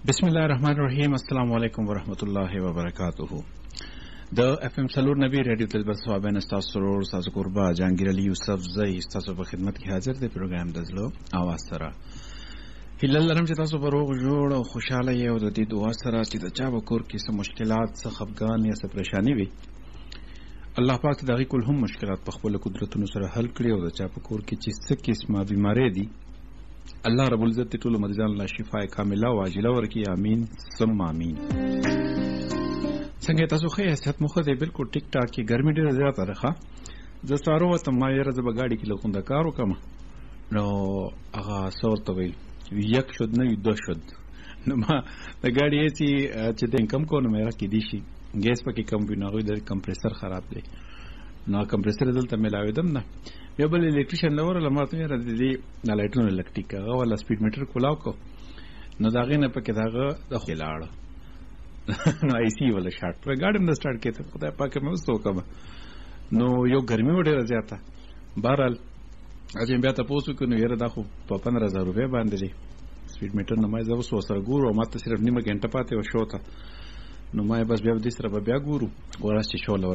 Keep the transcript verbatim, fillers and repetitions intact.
بسم الله الرحمن الرحیم. السلام علیکم ورحمۃ اللہ وبرکاتہ. د اف ام سلور نبی ریډیو تل بسوابین استاسو سرور استاسو قربا جهانگیر علی یوسف زئی استاسو په خدمت کې حاضر دی. پروګرام د زلو اواز سره هیله لرم چې تاسو په روغ جوړ او خوشاله یې او د دې دعا سره چې د چا په کور کې څه مشکلات څه خفګان یا څه پریشانی وي الله پاک دغه کول هم مشکلات په خپل قدرتونو سره حل کړي او د چا په کور کې چې څه قسمه بیماری دي الله رب العزت ټول مریضان الله شفای کامله او عاجله ورکړي. امين ثم امين. څنګه تاسو خې صحت مخه دی بالکل ټیک ټاک کې ګرمي ډیره زیاته راخه د سارو ته ما یې راځه بغاړي کې لکوندا کارو کما نو هغه صورت ویل یک شد نه دو شد نو ما د ګاډي چې چې د انکم کو نو مې را کې دي شي ګیس پکې کم بناوي د کمپریسر خراب دی نو کمپریسر دلته ملاوي دم نه یو بل الیکټریشن لور لماته یې را دي نه لایټونه الکتریک هغه ولا سپیډ میټر کولاو کو نو داغه نه پکې داغه د خلاړ نو آی سی ولا شارټ پر ګاډم د سٹارټ کېته خدای پاک مې وستو کوم نو یو ګرمي وړه زیاته بهرال اځم بیا تاسو کو نو یره دا خو په پندرہ ہزار روپے باندې دي سپیډ میټر نه مې زو سره ګورو ماته صرف نیمه غنټه پاتې و شو ته نو مې بس بیا د سره بیا ګورو وراسته شو